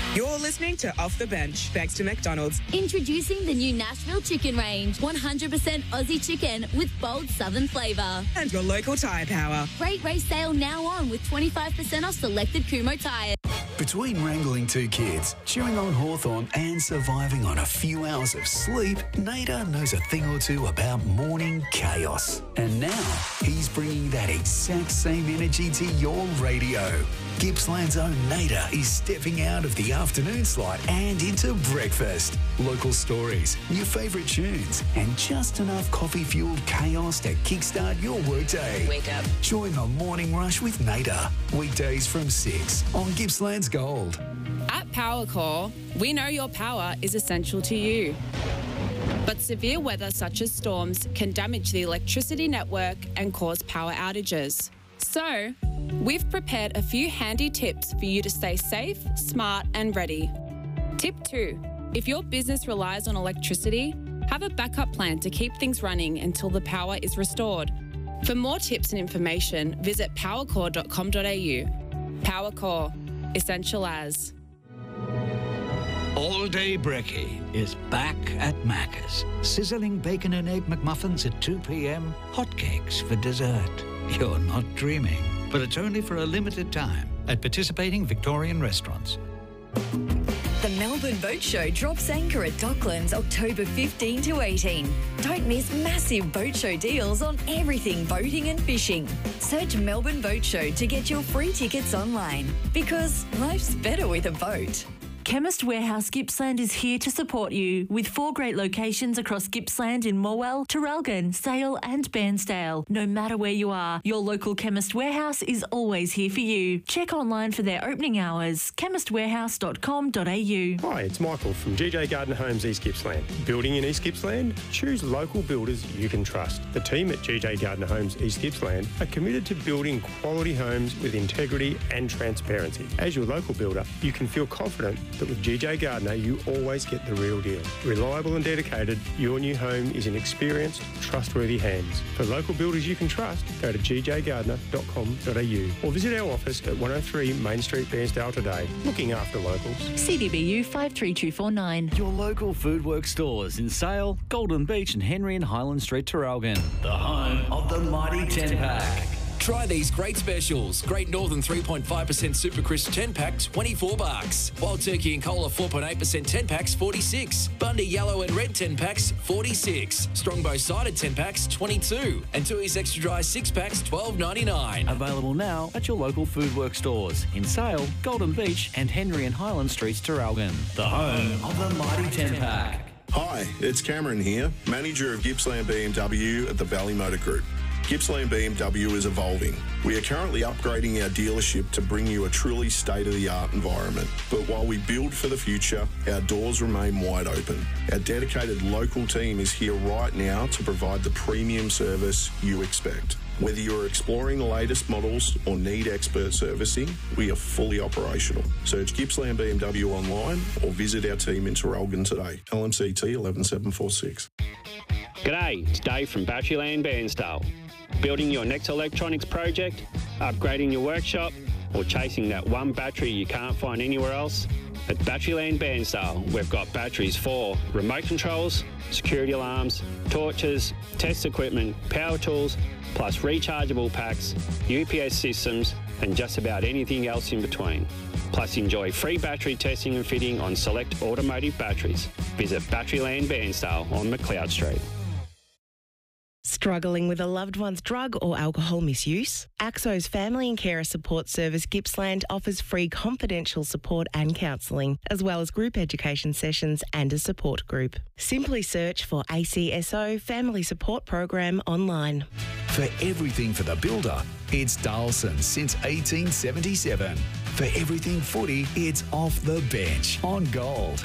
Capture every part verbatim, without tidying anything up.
You're listening to Off the Bench, thanks to McDonald's. Introducing the new Nashville Chicken Range. one hundred percent Aussie chicken with bold southern flavour. And your local tyre power. Great race sale now on with twenty-five percent off selected Kumho tyres. Between wrangling two kids, chewing on Hawthorn and surviving on a few hours of sleep, Nader knows a thing or two about morning chaos. And now, he's bringing that exact same energy to your radio. Gippsland's own Nader is stepping out of the afternoon slot and into breakfast. Local stories, your favourite tunes, and just enough coffee-fueled chaos to kickstart your workday. Wake up. Join the Morning Rush with Nader. Weekdays from six on Gippsland's Gold. At PowerCore, we know your power is essential to you. But severe weather such as storms can damage the electricity network and cause power outages. So, we've prepared a few handy tips for you to stay safe, smart and ready. Tip two. If your business relies on electricity, have a backup plan to keep things running until the power is restored. For more tips and information, visit powercore dot com dot a u. PowerCore. Essential as. All Day Brekkie is back at Macca's. Sizzling bacon and egg McMuffins at two p.m. Hotcakes for dessert. You're not dreaming, but it's only for a limited time at participating Victorian restaurants. The Melbourne Boat Show drops anchor at Docklands October fifteenth to eighteenth. Don't miss massive boat show deals on everything boating and fishing. Search Melbourne Boat Show to get your free tickets online, because life's better with a boat. Chemist Warehouse Gippsland is here to support you with four great locations across Gippsland in Morwell, Traralgon, Sale and Bairnsdale. No matter where you are, your local Chemist Warehouse is always here for you. Check online for their opening hours, chemist warehouse dot com dot a u. Hi, it's Michael from G J Gardner Homes East Gippsland. Building in East Gippsland? Choose local builders you can trust. The team at G J Gardner Homes East Gippsland are committed to building quality homes with integrity and transparency. As your local builder, you can feel confident that with G J Gardner, you always get the real deal. Reliable and dedicated, your new home is in experienced, trustworthy hands. For local builders you can trust, go to g j gardner dot com dot a u or visit our office at one oh three Main Street, Bairnsdale today. Looking after locals. C D B U five three two four nine. Your local Foodworks stores in Sale, Golden Beach and Henry and Highland Street, Traralgon. The home of the mighty ten pack. Try these great specials. Great Northern three point five percent Super Crisp ten pack, twenty-four bucks. Wild Turkey and Cola four point eight percent ten packs, forty-six. Bundy Yellow and Red ten packs, forty-six. Strongbow Cider ten packs, twenty-two. And Tooheys Extra Dry six packs, twelve ninety-nine. Available now at your local Foodworks stores in Sale, Golden Beach and Henry and Highland Streets, Traralgon. The home of the mighty ten pack. Hi, it's Cameron here, manager of Gippsland B M W at the Valley Motor Group. Gippsland B M W is evolving. We are currently upgrading our dealership to bring you a truly state-of-the-art environment. But while we build for the future, our doors remain wide open. Our dedicated local team is here right now to provide the premium service you expect. Whether you're exploring the latest models or need expert servicing, we are fully operational. Search Gippsland B M W online or visit our team in Traralgon today. L M C T one one seven four six. G'day, it's Dave from Batteryland Bairnsdale. Building your next electronics project, upgrading your workshop, or chasing that one battery you can't find anywhere else? At Batteryland Bairnsdale, we've got batteries for remote controls, security alarms, torches, test equipment, power tools, plus rechargeable packs, U P S systems, and just about anything else in between. Plus enjoy free battery testing and fitting on select automotive batteries. Visit Batteryland Bairnsdale on McLeod Street. Struggling with a loved one's drug or alcohol misuse? AXO's Family and Carer Support Service Gippsland offers free confidential support and counselling, as well as group education sessions and a support group. Simply search for A C S O Family Support Program online. For everything for the builder, it's Darlson since eighteen seventy-seven. For everything footy, it's Off the Bench on Gold.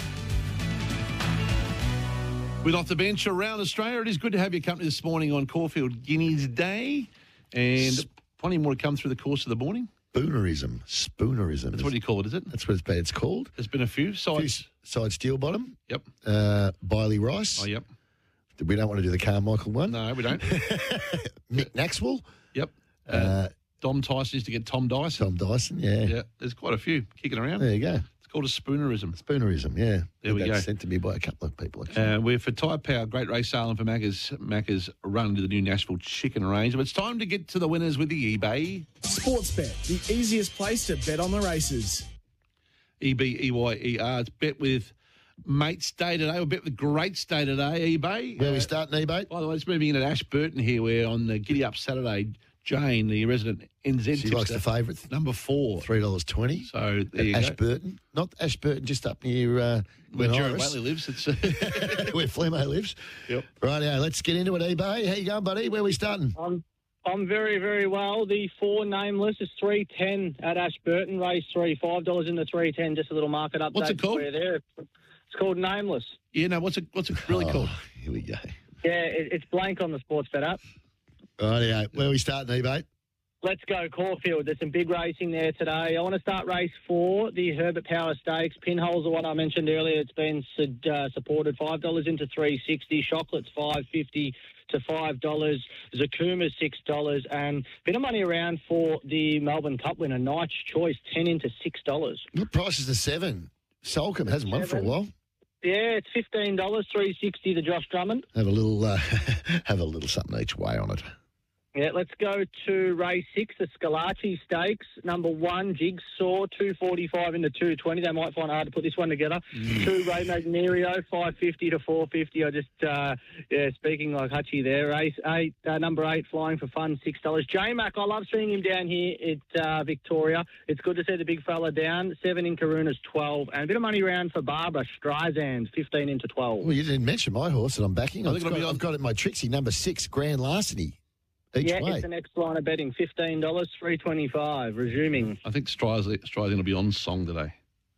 With Off the Bench around Australia, it is good to have your company this morning on Caulfield Guineas Day, and plenty more to come through the course of the morning. Spoonerism. Spoonerism. That's what you call it, is it? That's what it's, it's called. There's been a few. Sides. Side steel bottom. Yep. Uh, Biley Rice. Oh, yep. We don't want to do the Carmichael one. No, we don't. Mick Maxwell. Yep. Uh, Uh, Dom Tyson used to get Tom Dyson. Tom Dyson, yeah. Yeah, there's quite a few kicking around. There you go. It's called a spoonerism. Spoonerism, yeah. There we That's go. sent to me by a couple of people, actually. Uh, we're for Tyre Power, great race sale, and for Macca's, Macca's run to the new Nashville Chicken Range. But it's time to get to the winners with the eBay. Sportsbet, the easiest place to bet on the races. E B E Y E R. It's bet with Mates Day today. We'll bet with Greats Day today, eBay. Where Uh, we starting, eBay? By the way, it's moving in at Ashburton here. We're on the Giddy Up Saturday. Jane, the resident N Z She tipster, likes the favourites. number four. three dollars twenty. So there you go. Ashburton. Not Ashburton, just up near uh, Where Glen Jared Iris, Whaley lives. It's where Flemo lives. Yep. Right, yeah, let's get into it, eBay. How you going, buddy? Where are we starting? I'm I'm very, very well. The four nameless is three ten at Ashburton, race three, five dollars in the three ten. Just a little market update. What's it called? for you there. It's called Nameless. Yeah, no, what's it, what's it really Oh, called? Here we go. Yeah, it, it's blank on the Sportsbet app. Right, yeah, where are we starting, eBay? Let's go Caulfield. There's some big racing there today. I want to start race four, the Herbert Power Stakes. Pinhole's the one I mentioned earlier. It's been uh, supported five dollars into three sixty. Chocolate's five fifty to five dollars. Zakuma's six dollars. And bit of money around for the Melbourne Cup winner, Knight's Choice, ten into six dollars. What price is the seven? Solcombe hasn't won for a Seven. while. Yeah, it's fifteen dollars, three sixty to Josh Drummond. Have a little, uh, have a little something each way on it. Yeah, let's go to race six, the Scalacci Stakes. Number one, Jigsaw, two forty-five into two twenty. They might find it hard to put this one together. Mm. Two, Ray Magnerio, five fifty to four fifty. I just, uh, yeah, speaking like Hutchie there. Race eight, uh, number eight, Flying for Fun, six dollars. J-Mac, I love seeing him down here at uh, Victoria. It's good to see the big fella down. Seven in Karuna's twelve. And a bit of money around for Barbara Streisand, fifteen into twelve. Well, you didn't mention my horse that I'm backing. I I've think it'll got, be on- I've got it, my Trixie, number six, Grand Larceny. Each yeah, way. it's the next line of betting, fifteen dollars, three twenty-five, resuming. I think Streisand Streisand will be on song today.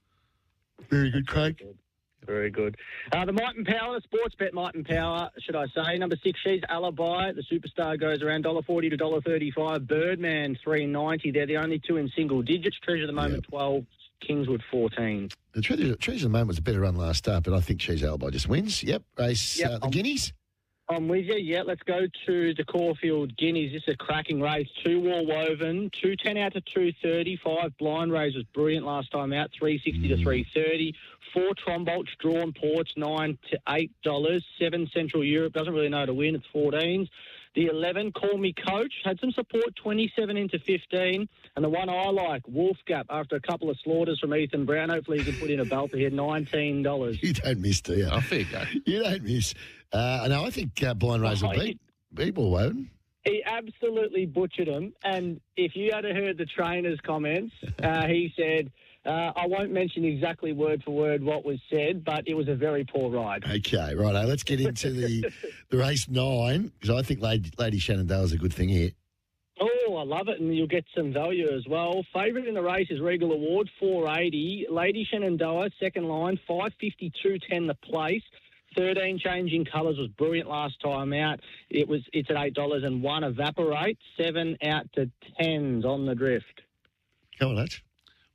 Very good, Craig. Very good. Uh, the Might and Power, the sports bet Might and Power, should I say. Number six, she's Alibi. The superstar goes around one dollar forty to one dollar thirty-five. Birdman, three ninety. They're the only two in single digits. Treasure at the moment, twelve. Kingswood, fourteen. The Treasure, Treasure of the Moment was a better run last start, but I think Cheese Alibi just wins. Yep, race Yep, uh, the I'm- Guineas. I'm with you. Yeah, let's go to the Caulfield Guineas. This is a cracking race. Two War Woven, two ten out to two thirty. Five Blind Rays was brilliant last time out, three sixty to three thirty. Four Trombolts, Drawn Ports, nine to eight dollars. Seven Central Europe, doesn't really know to win. It's fourteens. The eleven, Call Me Coach, had some support, twenty-seven into fifteen. And the one I like, Wolf Gap, after a couple of slaughters from Ethan Brown. Hopefully he can put in a belter here, nineteen dollars. You don't miss, do you? I think go. You don't miss. Uh, no, I think uh, Blind Rays will Oh, beat, beat War Woven. He absolutely butchered him. And if you had heard the trainer's comments, uh, he said, uh, I won't mention exactly word for word what was said, but it was a very poor ride. Okay, right. Let's get into the, the race nine, because I think Lady, Lady Shenandoah is a good thing here. Oh, I love it, and you'll get some value as well. Favourite in the race is Regal Award, four eighty. Lady Shenandoah, second line, five fifty-two ten the place. thirteen changing colours was brilliant last time out. It was it's at eight dollars and one Evaporate, seven out to tens on the drift. Come on, Hutch.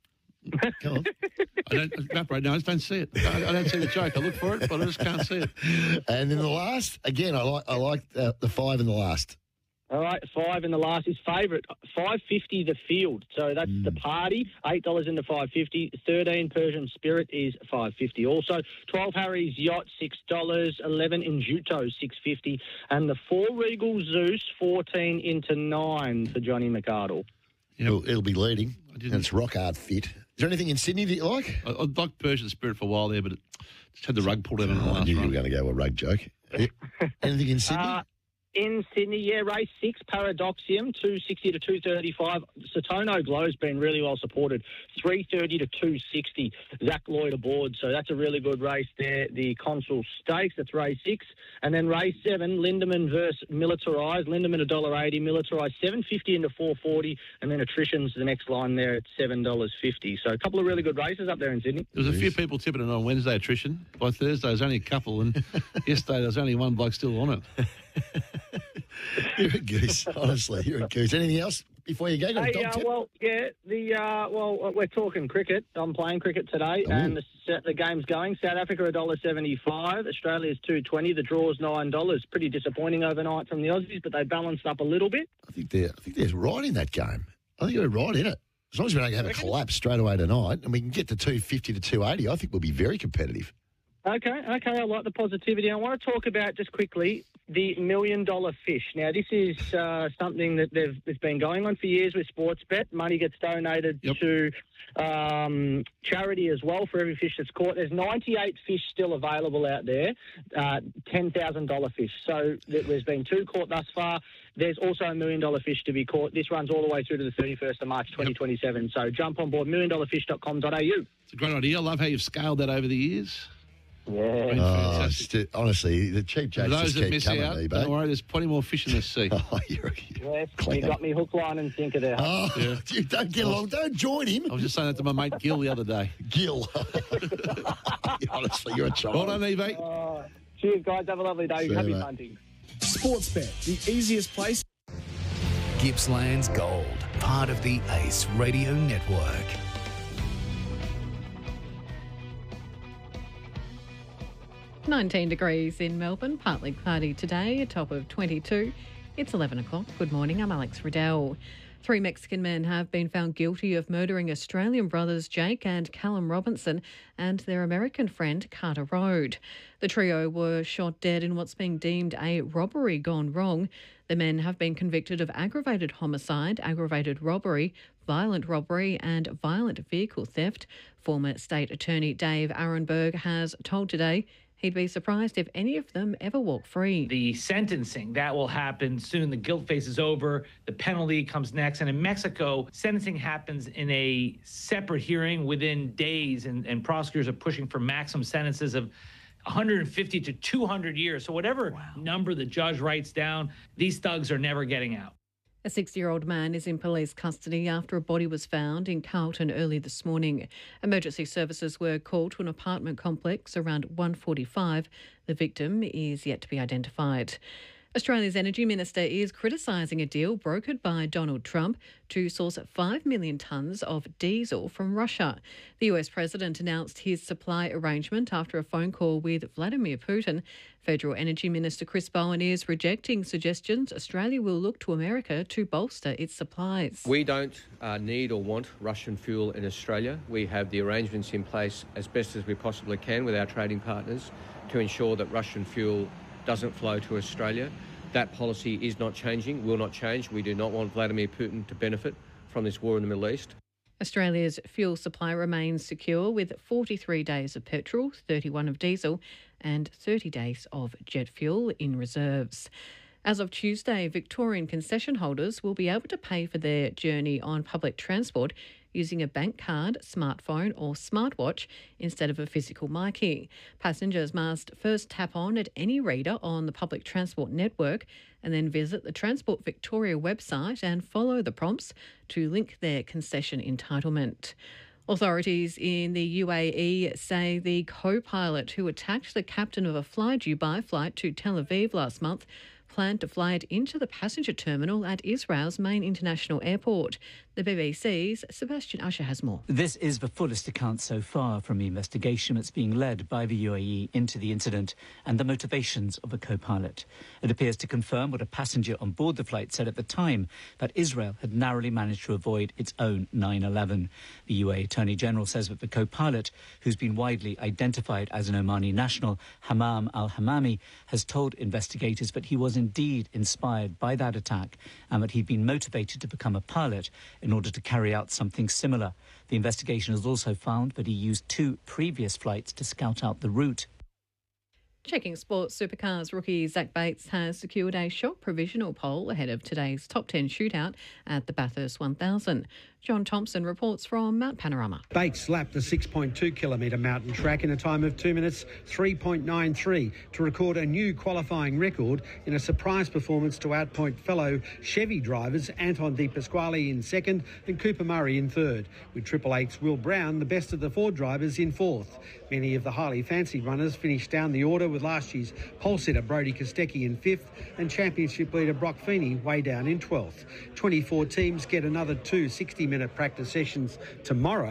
Come on. I don't evaporate. No, I just don't see it. I, I don't see the joke. I look for it, but I just can't see it. And in the last, again, I like I like uh, the five in the last. All right, five in the last is favourite, five fifty the field. So that's the party, eight dollars into five fifty. thirteen Persian Spirit is five fifty. Also, twelve Harry's Yacht, six dollars. eleven Injuto, six fifty. And the four Regal Zeus, fourteen into nine for Johnny McArdle. It'll, it'll be leading. And it's rock hard fit. Is there anything in Sydney that you like? I, I liked Persian Spirit for a while there, but it just had the rug pulled out on the Oh, I last knew you run. were going to go a rug joke. Anything in Sydney? Uh, in Sydney, yeah, race six, Paradoxium, two sixty to two thirty-five. Satono Glow's been really well supported, three thirty to two sixty. Zach Lloyd aboard, so that's a really good race there. The Consul Stakes, that's race six. And then race seven, Lindemann versus Militarized. Lindemann one dollar eighty, Militarized seven fifty into four forty. And then Attrition's the next line there at seven dollars fifty. So a couple of really good races up there in Sydney. There was a few people tipping it on Wednesday, attrition. By Thursday, there was only a couple, and yesterday there was only one bloke still on it. You're a goose, honestly. You're a goose. Anything else before you go? Got a Hey, dog uh, tip? well, yeah, the uh, well, we're talking cricket. I'm playing cricket today, Ooh. and the, the game's going. South Africa one dollar seventy-five, Australia's two twenty. The draw's nine dollars. Pretty disappointing overnight from the Aussies, but they balanced up a little bit. I think they're I think they're right in that game. I think they're right in it. As long as we don't have a collapse straight away tonight and we can get to two fifty to two eighty, I think we'll be very competitive. Okay, okay, I like the positivity. I want to talk about, just quickly, the Million Dollar Fish. Now, this is uh, something that they've it's been going on for years with Sportsbet. Money gets donated yep. to um, charity as well for every fish that's caught. There's ninety-eight fish still available out there, uh, ten thousand dollars fish. So there's been two caught thus far. There's also a Million Dollar Fish to be caught. This runs all the way through to the thirty-first of March twenty twenty-seven. Yep. So jump on board, million dollar fish dot com dot a u. It's a great idea. I love how you've scaled that over the years. Yeah. Oh, st- honestly, the cheap jokes those just that keep miss coming, out, Evo. don't worry, there's plenty more fish in the sea. oh, you're, you're yes, you got me hook, line and sinker there. Oh, yeah. You don't get along. Don't join him. I was just saying that to my mate Gil the other day. Gil. Honestly, you're a child. Well done, Evie. Uh, cheers, guys. Have a lovely day. See Happy you, hunting. Sportsbet, the easiest place. Gippsland's Gold, part of the Ace Radio Network. nineteen degrees in Melbourne, partly cloudy today, a top of twenty-two. It's eleven o'clock. Good morning, I'm Alex Riddell. Three Mexican men have been found guilty of murdering Australian brothers Jake and Callum Robinson and their American friend Carter Road. The trio were shot dead in what's being deemed a robbery gone wrong. The men have been convicted of aggravated homicide, aggravated robbery, violent robbery and violent vehicle theft. Former State Attorney Dave Aronberg has told Today he'd be surprised if any of them ever walk free. The sentencing, that will happen soon. The guilt phase is over. The penalty comes next. And in Mexico, sentencing happens in a separate hearing within days, and, and prosecutors are pushing for maximum sentences of one hundred fifty to two hundred years. So whatever wow. number the judge writes down, these thugs are never getting out. A sixty-year-old man is in police custody after a body was found in Carlton early this morning. Emergency services were called to an apartment complex around one forty-five. The victim is yet to be identified. Australia's Energy Minister is criticising a deal brokered by Donald Trump to source five million tonnes of diesel from Russia. The U S President announced his supply arrangement after a phone call with Vladimir Putin. Federal Energy Minister Chris Bowen is rejecting suggestions Australia will look to America to bolster its supplies. We don't uh, need or want Russian fuel in Australia. We have the arrangements in place as best as we possibly can with our trading partners to ensure that Russian fuel doesn't flow to Australia. That policy is not changing, will not change. We do not want Vladimir Putin to benefit from this war in the Middle East. Australia's fuel supply remains secure with forty-three days of petrol, thirty-one of diesel and thirty days of jet fuel in reserves. As of Tuesday, Victorian concession holders will be able to pay for their journey on public transport using a bank card, smartphone or smartwatch instead of a physical myki. Passengers must first tap on at any reader on the public transport network and then visit the Transport Victoria website and follow the prompts to link their concession entitlement. Authorities in the U A E say the co-pilot who attacked the captain of a Fly Dubai flight to Tel Aviv last month planned to fly it into the passenger terminal at Israel's main international airport. The B B C's Sebastian Usher has more. This is the fullest account so far from the investigation that's being led by the U A E into the incident and the motivations of the co-pilot. It appears to confirm what a passenger on board the flight said at the time, that Israel had narrowly managed to avoid its own nine eleven. The U A E Attorney General says that the co-pilot, who's been widely identified as an Omani national, Hammam al-Hammami, has told investigators that he was indeed inspired by that attack and that he'd been motivated to become a pilot in order to carry out something similar. The investigation has also found that he used two previous flights to scout out the route. Checking sports, supercars rookie Zach Bates has secured a short provisional pole ahead of today's top ten shootout at the Bathurst one thousand. John Thompson reports from Mount Panorama. Bates lapped the six point two kilometre mountain track in a time of two minutes three point nine three to record a new qualifying record in a surprise performance to outpoint fellow Chevy drivers Anton De Pasquale in second and Cooper Murray in third, with Triple Eight's Will Brown the best of the four drivers in fourth. Many of the highly fancied runners finished down the order, with last year's pole sitter Brody Kostecki in fifth and championship leader Brock Feeney way down in twelfth. twenty-four teams get another two sixty-minute practice sessions tomorrow.